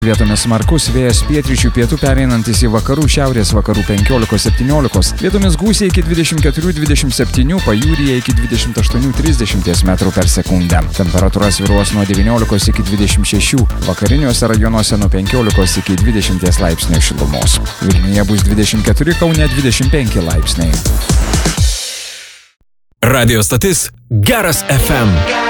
Vietomis smarkus vėjas pietryčių pietų pereinantis į vakarų šiaurės vakarų 15-17, vietomis gūsiai iki 24-27, pajūryje iki 28-30 metrų per sekundę. Temperatūra svyruos nuo 19 iki 26, vakariniuose rajonuose nuo 15 iki 20 laipsnių šilumos. Vilniuje bus 24, Kaune 25 laipsniai. Radio stotis Geras FM.